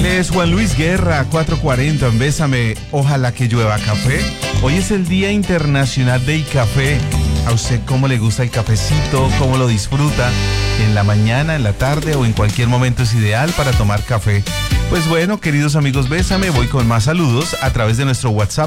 Él es Juan Luis Guerra, 440 en Bésame. Ojalá que llueva café. Hoy es el Día Internacional del Café. ¿A usted cómo le gusta el cafecito? ¿Cómo lo disfruta? ¿En la mañana, en la tarde o en cualquier momento es ideal para tomar café? Pues bueno, queridos amigos, Bésame, voy con más saludos a través de nuestro WhatsApp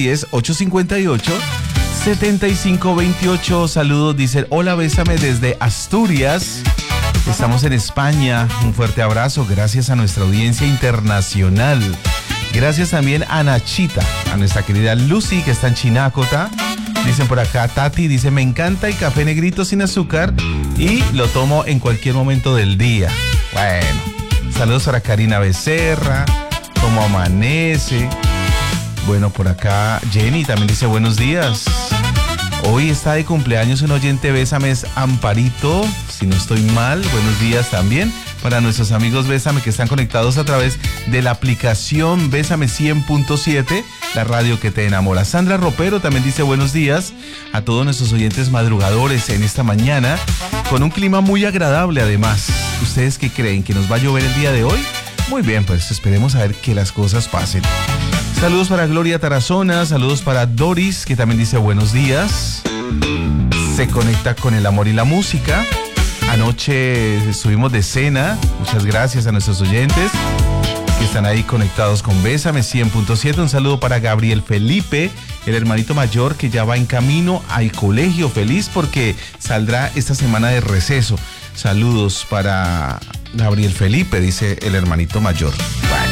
310-858-7528. Saludos, dicen, hola, Bésame desde Asturias. Estamos en España. Un fuerte abrazo. Gracias a nuestra audiencia internacional. Gracias también a Nachita, a nuestra querida Lucy, que está en Chinácota. Dicen por acá, Tati, dice, me encanta el café negrito sin azúcar y lo tomo en cualquier momento del día. Bueno, saludos para Karina Becerra, ¿cómo amanece? Bueno, por acá Jenny también dice, buenos días. Hoy está de cumpleaños un oyente, Bésame, es Amparito, si no estoy mal. Buenos días también para nuestros amigos Bésame que están conectados a través de la aplicación Bésame 100.7, la radio que te enamora. Sandra Ropero también dice buenos días a todos nuestros oyentes madrugadores en esta mañana, con un clima muy agradable además. ¿Ustedes qué creen? ¿Que nos va a llover el día de hoy? Muy bien, pues esperemos a ver que las cosas pasen. Saludos para Gloria Tarazona, saludos para Doris, que también dice buenos días. Se conecta con el amor y la música. Anoche estuvimos de cena. Muchas gracias a nuestros oyentes que están ahí conectados con Bésame 100.7. Un saludo para Gabriel Felipe, el hermanito mayor que ya va en camino al colegio, feliz porque saldrá esta semana de receso. Saludos para Gabriel Felipe, dice el hermanito mayor. Bueno.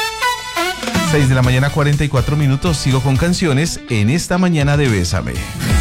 6 de la mañana, 44 minutos. Sigo con canciones en esta mañana de Bésame.